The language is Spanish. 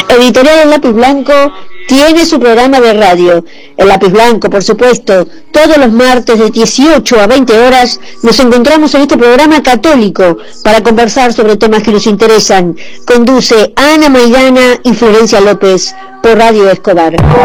Editorial El Lápiz Blanco tiene su programa de radio. El Lápiz Blanco, por supuesto, todos los martes de 18 a 20 horas nos encontramos en este programa católico para conversar sobre temas que nos interesan. Conduce Ana Maidana y Florencia López por Radio Escobar.